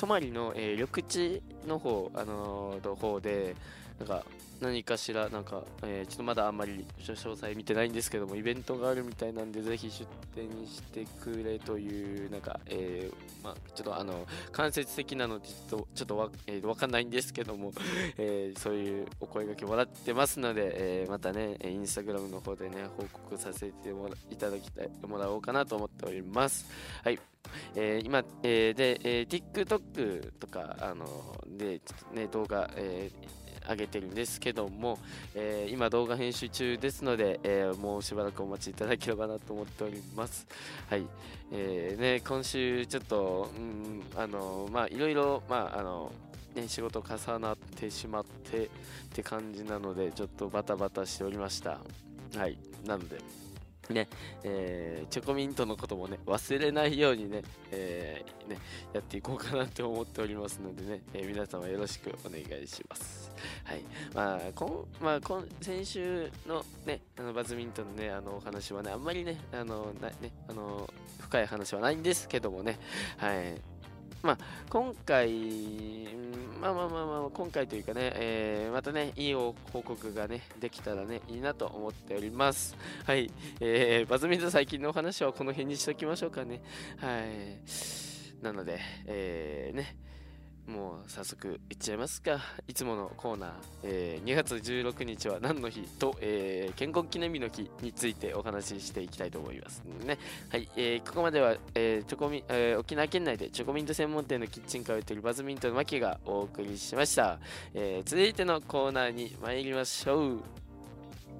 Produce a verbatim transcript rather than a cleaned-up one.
泊まりの、えー緑地の方、あのーの方で、なんか、何かしら、なんか、えーちょっとまだあんまり詳細見てないんですけども、イベントがあるみたいなんで、ぜひ出店してくれという、なんか、えーまあ、ちょっとあの、間接的なので、ちょっと、ちょっとわ、えーわかんないんですけども、えーそういうお声掛けもらってますので、えーまたね、えーインスタグラムの方でね、報告させてもらいただきたい、もらおうかなと思っております。はい。えー今、えーで、えー TikTok とか、あので、ちょっとね、動画、えー上げてるんですけども、えー今動画編集中ですので、えーもうしばらくお待ちいただければなと思っております。はい。えーね、今週ちょっと、うん、あの、まあ、いろいろ、まあ、あの、ね、仕事重なってしまってって感じなので、ちょっとバタバタしておりました。はい。なので、ね、えーチョコミントのこともね、忘れないようにね、えーね、やっていこうかなって思っておりますのでね、えー皆様よろしくお願いします。はい。まあ、こん、まあ、今、先週のね、あの、バズミントンのね、あの、お話はね、あんまりね、あの、な、ね、あの、深い話はないんですけどもね、はい。まあ、今回、うんまあまあまあまあ、今回というかね、えーまたね、いい報告がね、できたらね、いいなと思っております。はい。えー、バズミントン最近のお話はこの辺にしときましょうかね。はい。なので、えー、ね、もう早速いっちゃいますか。いつものコーナー、えーにがつじゅうろくにちは何の日と、えー建国記念日の日についてお話ししていきたいと思いますね。はい、えーここまでは、えーチョコミえー沖縄県内でチョコミント専門店のキッチンカーを売っているバズミントンのマキがお送りしました。えー続いてのコーナーに参りましょう。